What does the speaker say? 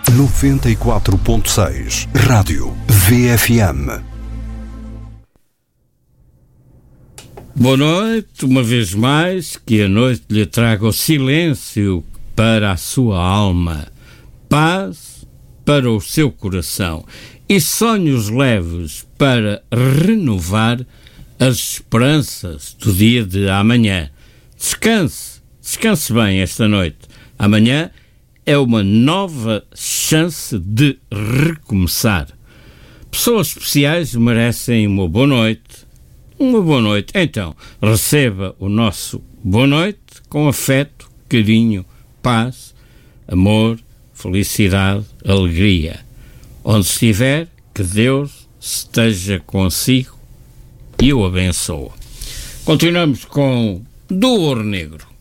94.6 Rádio VFM. Boa noite, uma vez mais, que a noite lhe traga o silêncio para a sua alma, paz para o seu coração e sonhos leves para renovar as esperanças do dia de amanhã. Descanse bem esta noite. Amanhã é uma nova chance de recomeçar. Pessoas especiais merecem uma boa noite. Uma boa noite. Então, receba o nosso boa noite com afeto, carinho, paz, amor, felicidade, alegria. Onde estiver, que Deus esteja consigo e o abençoe. Continuamos com Do Ouro Negro.